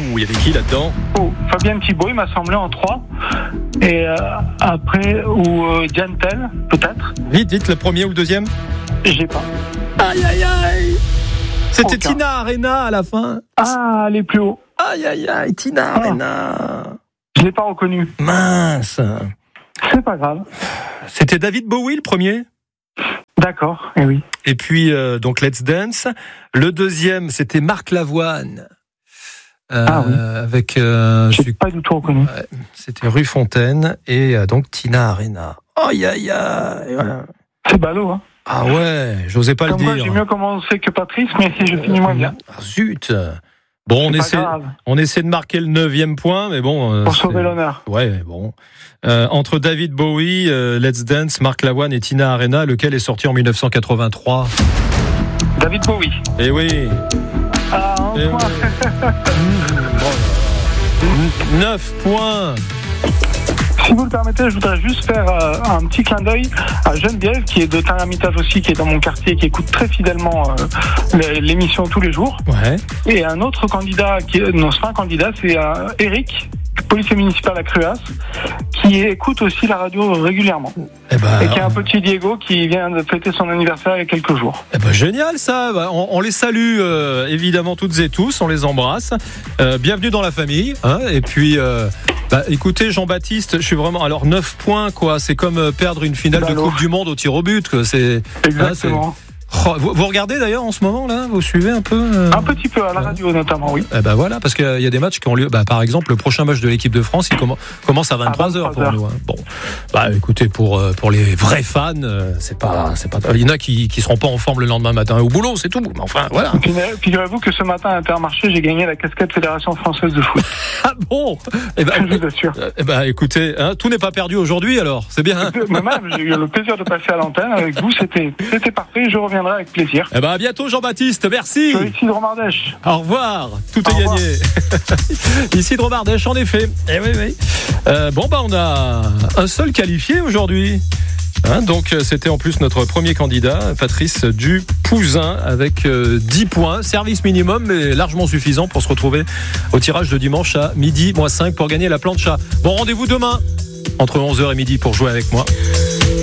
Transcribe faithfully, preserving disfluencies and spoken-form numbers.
il y avait qui là-dedans? Oh, Fabienne Thibault, il m'a semblé en trois. Et euh, après, ou euh, Diane Tell, peut-être. Vite, vite, le premier ou le deuxième? J'ai pas. Aïe, aïe, aïe. C'était Aucun. Tina Arena à la fin. Ah, elle est plus haut. Aïe, aïe, aïe, Tina Ah. Arena. Je l'ai pas reconnu. Mince. C'est pas grave. C'était David Bowie le premier. D'accord, eh oui. Et puis, euh, donc, Let's Dance. Le deuxième, c'était Marc Lavoine. Euh, Ah oui. Avec, euh, Je je- l'ai pas du tout reconnu. ouais, c'était Rue Fontaine. Et euh, donc, Tina Arena. Aïe, aïe, aïe. Voilà. C'est ballot, hein. Ah ouais, j'osais pas Comme le quoi, dire. j'ai mieux commencé que Patrice, mais je finis moins bien. Ah, zut. Bon, on C'est pas essaie, grave. on essaie de marquer le neuvième point, mais bon. euh, Pour c'est- sauver l'honneur. Ouais, bon. Euh, entre David Bowie, euh, Let's Dance, Marc Lavoine et Tina Arena, lequel est sorti en dix-neuf cent quatre-vingt-trois? David Bowie. Eh oui. Ah, un Eh point. neuf points. Si vous le permettez, je voudrais juste faire euh, un petit clin d'œil à Geneviève, qui est de Terre-Hermitage aussi, qui est dans mon quartier, qui écoute très fidèlement euh, l'émission tous les jours. Ouais. Et un autre candidat, qui est, non, c'est pas un candidat, c'est euh, Eric, policier municipal à Cruas, qui écoute aussi la radio régulièrement. Eh ben, Et qui a un petit Diego qui vient de fêter son anniversaire il y a quelques jours. eh ben, génial ça. Bah, on, on les salue euh, évidemment toutes et tous. On les embrasse. Euh, bienvenue dans la famille. Hein, et puis, euh, bah, écoutez Jean-Baptiste, je suis vraiment. Alors neuf points quoi. C'est comme euh, perdre une finale Bah, de Coupe du Monde au tir au but. Quoi. C'est. Exactement. Hein, Oh, vous, vous regardez d'ailleurs en ce moment là, vous suivez un peu euh... Un petit peu à la radio notamment, oui. Eh ben voilà, parce qu'il y a des matchs qui ont lieu. Bah, par exemple, le prochain match de l'équipe de France, il comm- commence à vingt-trois heures pour nous. Hein. Bon, bah écoutez, pour euh, pour les vrais fans, euh, c'est pas c'est pas. Il y en a qui qui seront pas en forme le lendemain matin au boulot, c'est tout. Mais enfin voilà. Puis, figurez-vous que ce matin à Intermarché, j'ai gagné la casquette Fédération Française de Foot. Ah bon. Eh ben, Je vous assure. eh ben écoutez, hein, tout n'est pas perdu aujourd'hui alors. C'est bien. Hein. Mais même, j'ai eu le plaisir de passer à l'antenne avec vous. C'était c'était parfait. Je reviendrai avec plaisir. Eh ben à bientôt Jean-Baptiste, merci. Ici de Romardèche. Au revoir, tout Au est revoir. gagné. Ici de Romardèche, en effet. Eh oui, oui. Euh, bon, bah, on a un seul qualifié aujourd'hui. Hein, donc, c'était en plus notre premier candidat, Patrice Dupousin, avec euh, dix points. Service minimum, mais largement suffisant pour se retrouver au tirage de dimanche à midi moins cinq pour gagner la plancha. Bon, rendez-vous demain, entre onze heures et midi, pour jouer avec moi.